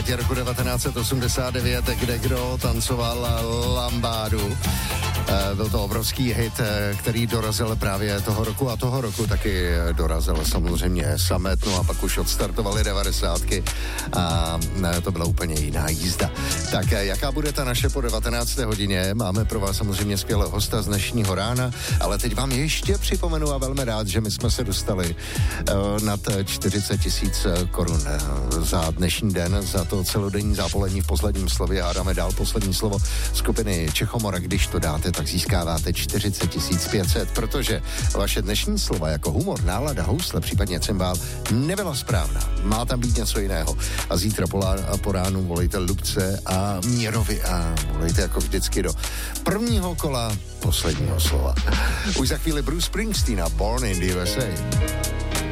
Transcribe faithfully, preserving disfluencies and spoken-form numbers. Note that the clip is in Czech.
létě roku devatenáct set osmdesát devět, kde kdo tancoval lambádu. Byl to obrovský hit, který dorazil právě toho roku a toho roku taky dorazil samozřejmě Samet, no a pak už odstartovali devadesátky a to byla úplně jiná jízda. Tak jaká bude ta naše po devatenácté hodině? Máme pro vás samozřejmě skvělého hosta z dnešního rána, ale teď vám ještě připomenu a velmi rád, že my jsme se dostali nad čtyřicet tisíc korun za dnešní den, za to celodenní zápolení v posledním slově a dáme dál poslední slovo skupiny Čechomora. Když to dáte, tak získáváte čtyřicet tisíc pět set, protože vaše dnešní slova jako humor, nálada, housle, případně cymbál nebyla správná. Má tam být něco jiného. A zítra po, lá, po ránu volejte Lubce a Mírovi a volejte jako vždycky do prvního kola posledního slova. Už za chvíli Bruce Springsteen a Born in the U S A.